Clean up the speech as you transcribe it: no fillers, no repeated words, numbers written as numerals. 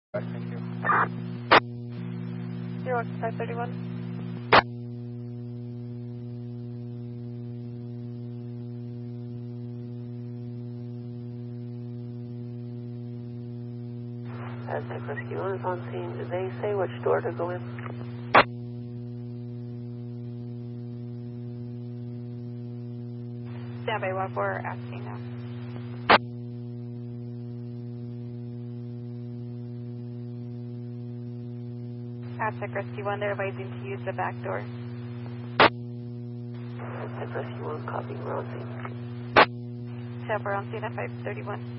Thank you. 0531. Aztec Rescue 1 is on scene. Did they say which door to go in? Standby 1-4 asking now. Aztec Rescue 1, they're advising to use the back door. Aztec Rescue 1, copy, we're on scene. We're on scene at 531.